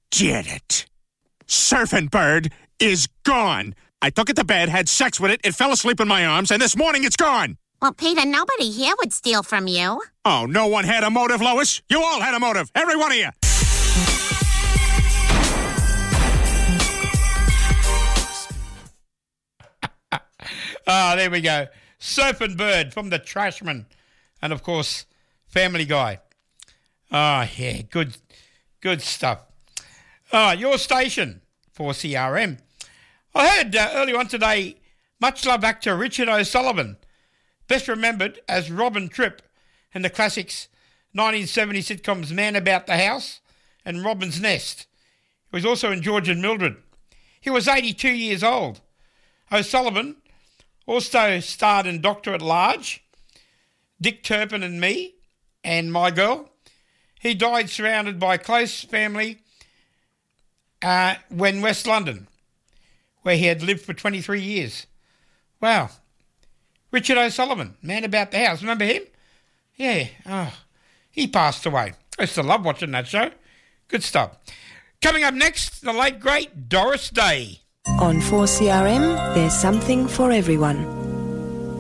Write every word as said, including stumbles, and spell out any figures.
did it. Surfing Bird is gone. I took it to bed, had sex with it, it fell asleep in my arms, and this morning it's gone. Well, Peter, nobody here would steal from you. Oh, no one had a motive, Lois? You all had a motive, every one of you. Ah, there we go. Surfing Bird from the Trashman. And, of course, Family Guy. Ah, yeah, good good stuff. Ah, your station, four C R M. I heard uh, earlier on today, much love actor Richard O'Sullivan, best remembered as Robin Tripp in the classics nineteen seventy sitcoms Man About the House and Robin's Nest. He was also in George and Mildred. He was eighty-two years old. O'Sullivan also starred in Doctor at Large, Dick Turpin and Me, and My Girl. He died surrounded by close family uh, when West London, where he had lived for twenty-three years. Wow. Richard O'Sullivan, Man About the House. Remember him? Yeah. Oh, he passed away. I used to love watching that show. Good stuff. Coming up next, the late, great Doris Day. On four C R M, there's something for everyone.